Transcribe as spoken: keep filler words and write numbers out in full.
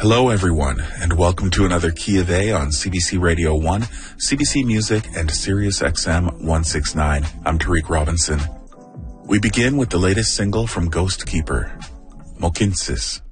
Hello, everyone, and welcome to another Key of A on C B C Radio one, C B C Music, and Sirius X M one sixty-nine. I'm Tariq Robinson. We begin with the latest single from Ghost Keeper, Mokinsis.